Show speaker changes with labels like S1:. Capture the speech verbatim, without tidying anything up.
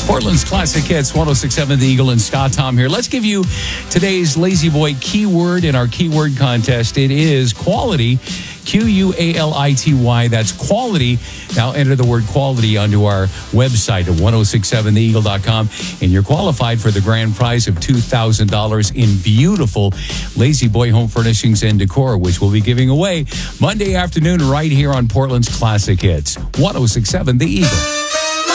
S1: Portland's Classic Hits, one oh six point seven The Eagle, and Scott Tom here. Let's give you today's Lazy Boy keyword in our keyword contest. It is quality, Q U A L I T Y. That's quality. Now enter the word quality onto our website at ten sixty-seven the eagle dot com, and you're qualified for the grand prize of two thousand dollars in beautiful Lazy Boy home furnishings and decor, which we'll be giving away Monday afternoon right here on Portland's Classic Hits, ten sixty-seven The Eagle.